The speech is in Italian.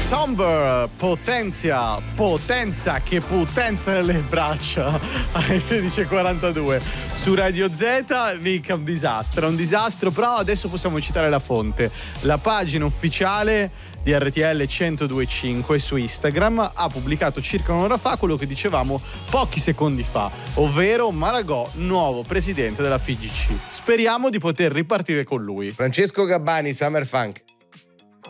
Somber, potenza, che potenza nelle braccia alle 16:42 su Radio Z. Nick, è un disastro, però adesso possiamo citare la fonte. La pagina ufficiale di RTL 102.5 su Instagram ha pubblicato circa un'ora fa quello che dicevamo pochi secondi fa, ovvero Maragò, nuovo presidente della FIGC. Speriamo di poter ripartire con lui. Francesco Gabbani, Summer Funk.